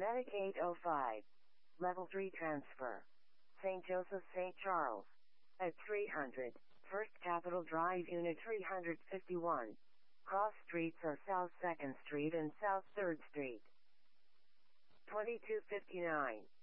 Medic 805. Level 3 transfer. St. Joseph St. Charles. At 300. First Capitol Drive Unit 351. Cross streets are South 2nd Street and South 3rd Street. 2259.